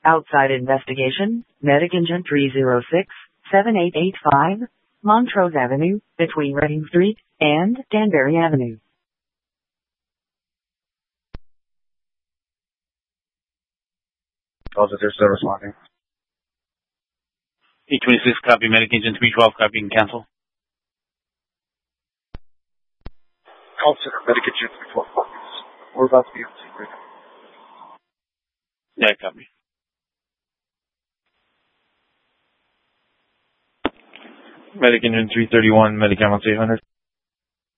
Outside investigation, Medic Engine 306-7885, Montrose Avenue, between Reading Street and Danbury Avenue. Officer still responding. 826, copy. Medic Engine 312, copy. You can cancel. Call center, Medic Engine 312. We're about to be on scene right now. Yeah, copy. Medic Engine 331, Medic Ambulance 800.